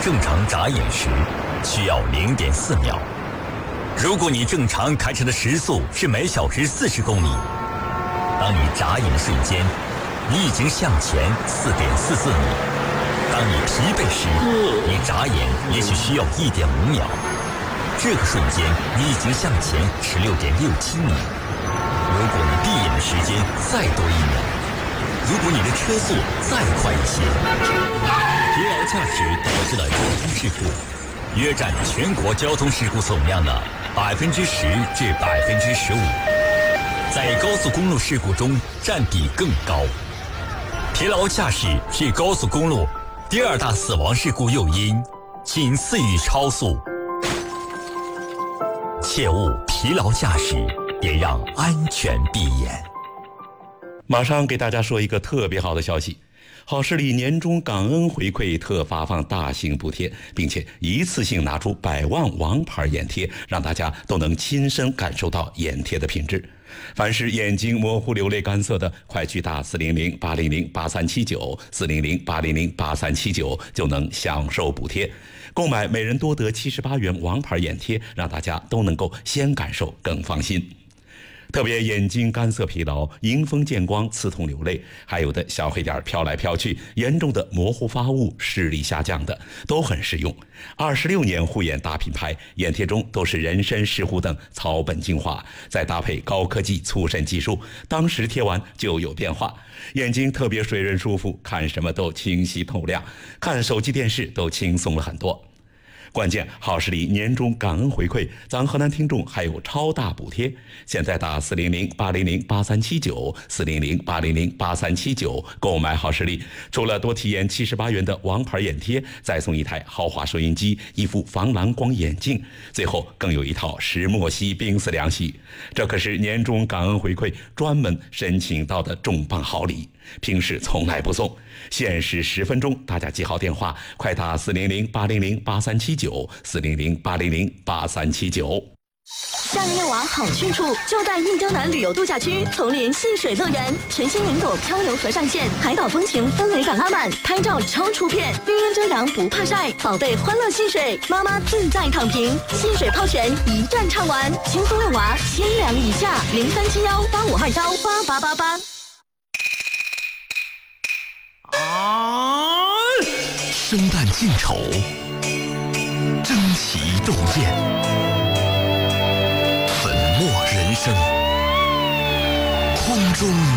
正常眨眼时需要0.4秒。如果你正常开车的时速是每小时40公里，当你眨眼的瞬间，你已经向前4.44米。当你疲惫时，你眨眼也许需要1.5秒。这个瞬间，你已经向前16.67米。如果你闭眼的时间再多1秒，如果你的车速再快一些，疲劳驾驶导致的交通事故约占全国交通事故总量的10%至15%，在高速公路事故中占比更高。疲劳驾驶是高速公路第2大死亡事故诱因，仅次于超速。切勿疲劳驾驶，也让安全闭眼。 马上给大家说一个特别好的消息，好视力年终感恩回馈特发放大型补贴，并且一次性拿出100万王牌眼贴，让大家都能亲身感受到眼贴的品质。凡是眼睛模糊流泪干涩的，快去打400-800-8379，400-800-8379就能享受补贴。购买每人多得78元王牌眼贴，让大家都能够先感受更放心。特别眼睛干涩疲劳、迎风见光、刺痛流泪，还有的小黑点飘来飘去，严重的模糊发物、视力下降的，都很实用。26年护眼大品牌，眼贴中都是人参、石斛等草本精华，再搭配高科技促渗技术，当时贴完就有变化，眼睛特别水润舒服，看什么都清晰透亮，看手机电视都轻松了很多。关键好视力年终感恩回馈，咱河南听众还有超大补贴，现在打400-800-8379，400-800-8379购买好视力，除了多体验78元的王牌眼贴，再送一台豪华收音机、一副防蓝光眼镜，最后更有一套石墨烯冰丝凉席，这可是年终感恩回馈专门申请到的重磅好礼，平时从来不送，限时10分钟，大家记好电话，快打400-800-8379，400-800-8379。 夏日夜晚好去处就在益州南旅游度假区丛林戏水乐园，全新云朵漂流河上线，海岛风情氛围感拉满，拍照超出片，绿荫遮阳不怕晒，宝贝欢乐戏水，妈妈自在躺平，戏水泡泉一站唱完，轻松遛娃千两以下，037185218888。 生旦净丑，争奇斗艳，粉墨人生，空中